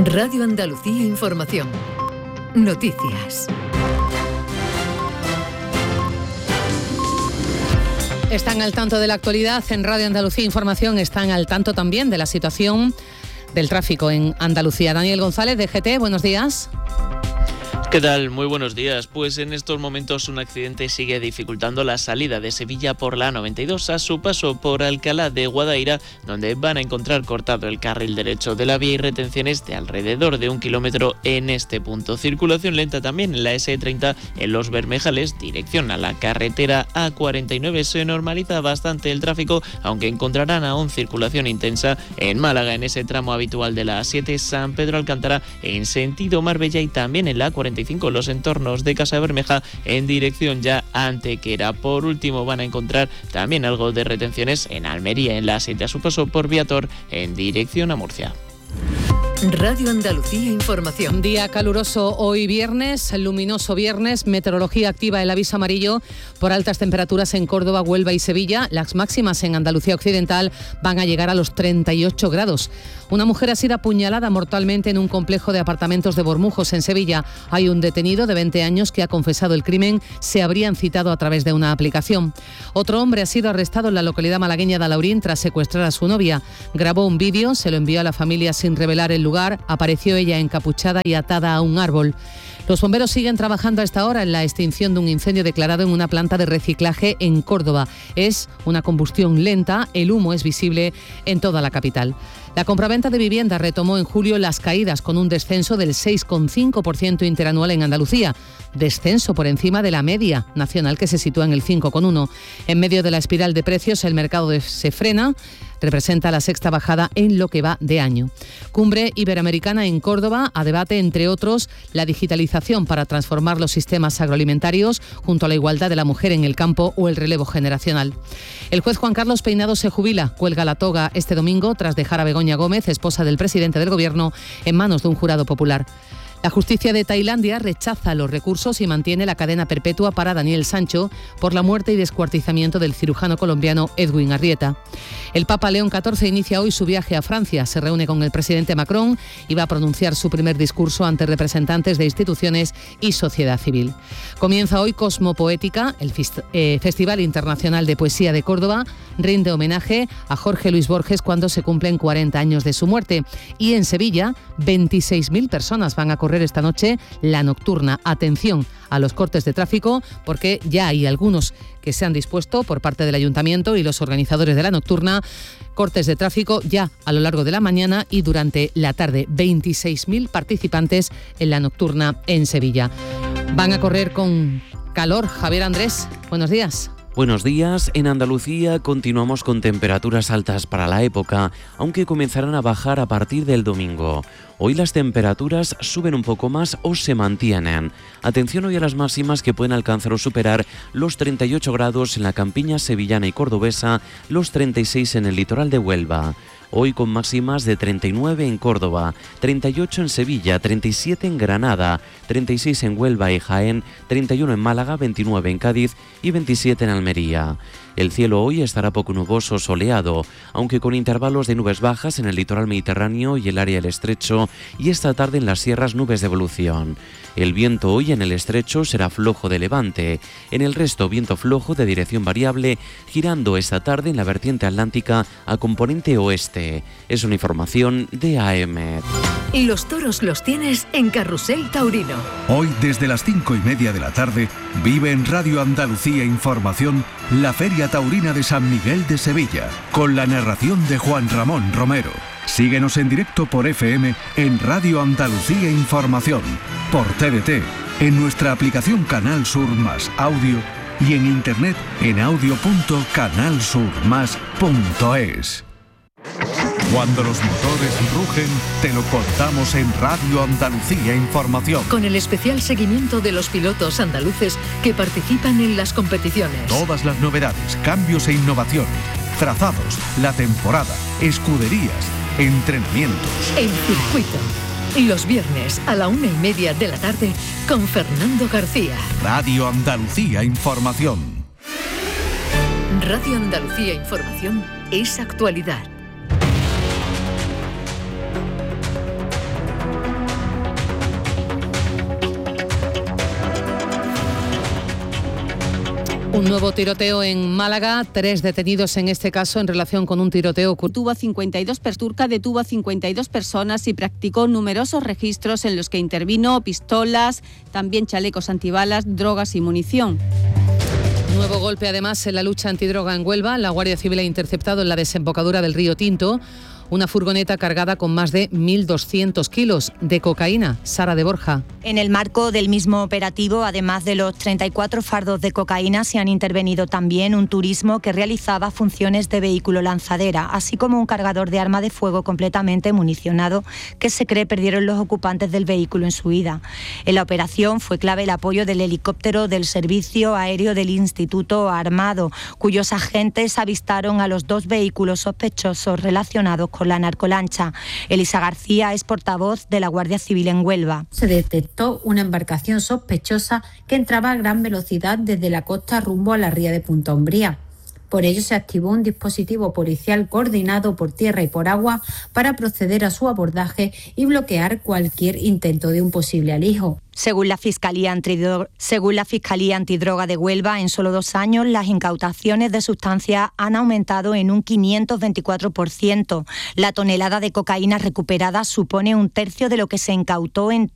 Radio Andalucía Información. Noticias. Están al tanto de la actualidad en Radio Andalucía Información, están al tanto también de la situación del tráfico en Andalucía. Daniel González, de GT, buenos días. ¿Qué tal? Muy buenos días. Pues en estos momentos un accidente sigue dificultando la salida de Sevilla por la A92 a su paso por Alcalá de Guadaira, donde van a encontrar cortado el carril derecho de la vía y retenciones de alrededor de 1 kilómetro en este punto. Circulación lenta también en la S30 en Los Bermejales, dirección a la carretera A49. Se normaliza bastante el tráfico, aunque encontrarán aún circulación intensa en Málaga, en ese tramo habitual de la A7 San Pedro Alcántara en sentido Marbella, y también en la A45 los entornos de Casa Bermeja en dirección ya a Antequera. Por último, van a encontrar también algo de retenciones en Almería, en la A7 a su paso por Viator en dirección a Murcia. Radio Andalucía Información. Día caluroso hoy viernes, luminoso viernes, meteorología activa el aviso amarillo por altas temperaturas en Córdoba, Huelva y Sevilla. Las máximas en Andalucía Occidental van a llegar a los 38 grados. Una mujer ha sido apuñalada mortalmente en un complejo de apartamentos de Bormujos, en Sevilla. Hay un detenido de 20 años que ha confesado el crimen. Se habrían citado a través de una aplicación. Otro hombre ha sido arrestado en la localidad malagueña de Alaurín tras secuestrar a su novia. Grabó un vídeo, se lo envió a la familia sin revelar el lugar. Apareció ella encapuchada y atada a un árbol. Los bomberos siguen trabajando a esta hora en la extinción de un incendio declarado en una planta de reciclaje en Córdoba. Es una combustión lenta, el humo es visible en toda la capital. La compraventa de vivienda retomó en julio las caídas con un descenso del 6,5% interanual en Andalucía, descenso por encima de la media nacional que se sitúa en el 5,1%. En medio de la espiral de precios, el mercado se frena. Representa la sexta bajada en lo que va de año. Cumbre Iberoamericana en Córdoba, a debate, entre otros, la digitalización para transformar los sistemas agroalimentarios junto a la igualdad de la mujer en el campo o el relevo generacional. El juez Juan Carlos Peinado se jubila, cuelga la toga este domingo tras dejar a Begoña Gómez, esposa del presidente del Gobierno, en manos de un jurado popular. La justicia de Tailandia rechaza los recursos y mantiene la cadena perpetua para Daniel Sancho por la muerte y descuartizamiento del cirujano colombiano Edwin Arrieta. El Papa León XIV inicia hoy su viaje a Francia. Se reúne con el presidente Macron y va a pronunciar su primer discurso ante representantes de instituciones y sociedad civil. Comienza hoy Cosmopoética, el Festival Internacional de Poesía de Córdoba. Rinde homenaje a Jorge Luis Borges cuando se cumplen 40 años de su muerte. Y en Sevilla, 26.000 personas van a correr esta noche la nocturna. Atención a los cortes de tráfico, porque ya hay algunos que se han dispuesto por parte del Ayuntamiento y los organizadores de la nocturna. Cortes de tráfico ya a lo largo de la mañana y durante la tarde. 26.000 participantes en la nocturna en Sevilla. Van a correr con calor. Javier Andrés, buenos días. Buenos días. En Andalucía continuamos con temperaturas altas para la época, aunque comenzarán a bajar a partir del domingo. Hoy las temperaturas suben un poco más o se mantienen. Atención hoy a las máximas que pueden alcanzar o superar los 38 grados en la campiña sevillana y cordobesa, los 36 en el litoral de Huelva. Hoy con máximas de 39 en Córdoba, 38 en Sevilla, 37 en Granada, 36 en Huelva y Jaén, 31 en Málaga, 29 en Cádiz y 27 en Almería. El cielo hoy estará poco nuboso, soleado, aunque con intervalos de nubes bajas en el litoral mediterráneo y el área del estrecho, y esta tarde en las sierras nubes de evolución. El viento hoy en el estrecho será flojo de levante, en el resto viento flojo de dirección variable, girando esta tarde en la vertiente atlántica a componente oeste. Es una información de AEMET. Y los toros los tienes en Carrusel Taurino. Hoy desde las 5:30 de la tarde vive en Radio Andalucía Información la Feria Taurina de San Miguel de Sevilla, con la narración de Juan Ramón Romero. Síguenos en directo por FM en Radio Andalucía Información, por TDT, en nuestra aplicación Canal Sur Más Audio y en internet en audio.canalsurmas.es. Cuando los motores rugen, te lo contamos en Radio Andalucía Información. Con el especial seguimiento de los pilotos andaluces que participan en las competiciones. Todas las novedades, cambios e innovaciones, trazados, la temporada, escuderías, entrenamientos. El circuito. Los viernes a la 1:30 de la tarde con Fernando García. Radio Andalucía Información. Radio Andalucía Información es actualidad. Un nuevo tiroteo en Málaga, 3 detenidos en este caso en relación con un tiroteo. Detuvo a 52 personas y practicó numerosos registros en los que intervino pistolas, también chalecos antibalas, drogas y munición. Nuevo golpe además en la lucha antidroga en Huelva. La Guardia Civil ha interceptado en la desembocadura del río Tinto una furgoneta cargada con más de 1.200 kilos de cocaína. Sara de Borja. En el marco del mismo operativo, además de los 34 fardos de cocaína, se han intervenido también un turismo que realizaba funciones de vehículo lanzadera, así como un cargador de arma de fuego completamente municionado que se cree perdieron los ocupantes del vehículo en su huida. En la operación fue clave el apoyo del helicóptero del Servicio Aéreo del Instituto Armado, cuyos agentes avistaron a los 2 vehículos sospechosos relacionados con la narcolancha. Elisa García es portavoz de la Guardia Civil en Huelva. Se detectó una embarcación sospechosa que entraba a gran velocidad desde la costa rumbo a la ría de Punta Umbría. Por ello se activó un dispositivo policial coordinado por tierra y por agua para proceder a su abordaje y bloquear cualquier intento de un posible alijo. Según la Fiscalía Antidroga de Huelva, en solo 2 años las incautaciones de sustancias han aumentado en un 524%. La tonelada de cocaína recuperada supone 1/3 de lo que se incautó en